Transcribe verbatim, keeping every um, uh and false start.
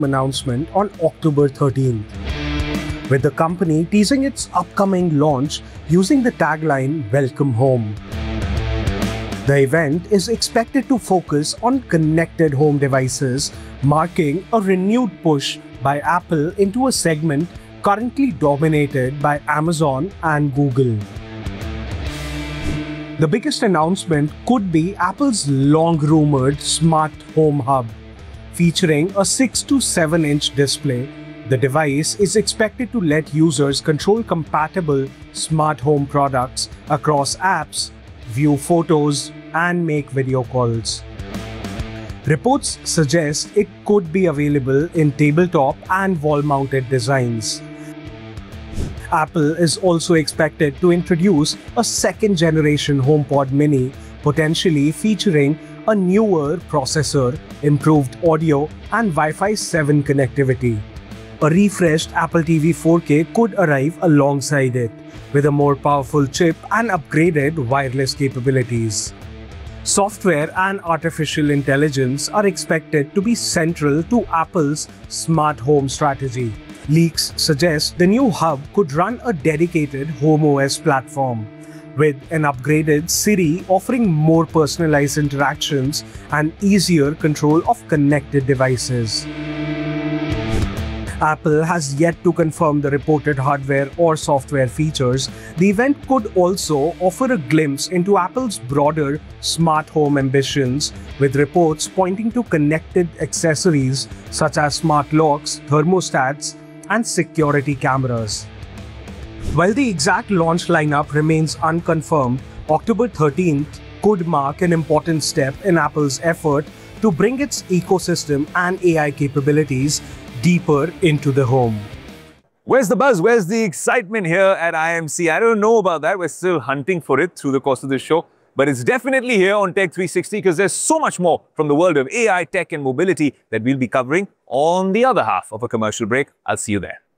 announcement on October thirteenth, with the company teasing its upcoming launch using the tagline "Welcome Home." The event is expected to focus on connected home devices, marking a renewed push by Apple into a segment currently dominated by Amazon and Google. The biggest announcement could be Apple's long-rumored Smart Home Hub. Featuring a six to seven inch display, the device is expected to let users control compatible smart home products across apps, view photos, and make video calls. Reports suggest it could be available in tabletop and wall-mounted designs. Apple is also expected to introduce a second-generation HomePod Mini, potentially featuring a newer processor, improved audio, and Wi-Fi seven connectivity. A refreshed Apple T V four K could arrive alongside it, with a more powerful chip and upgraded wireless capabilities. Software and artificial intelligence are expected to be central to Apple's smart home strategy. Leaks suggest the new hub could run a dedicated HomeOS platform, with an upgraded Siri offering more personalized interactions and easier control of connected devices. Apple has yet to confirm the reported hardware or software features. The event could also offer a glimpse into Apple's broader smart home ambitions, with reports pointing to connected accessories such as smart locks, thermostats, and security cameras. While the exact launch lineup remains unconfirmed, October thirteenth could mark an important step in Apple's effort to bring its ecosystem and A I capabilities deeper into the home. Where's the buzz? Where's the excitement here at I M C? I don't know about that. We're still hunting for it through the course of this show. But it's definitely here on Tech three sixty because there's so much more from the world of A I, tech and mobility that we'll be covering on the other half of a commercial break. I'll see you there.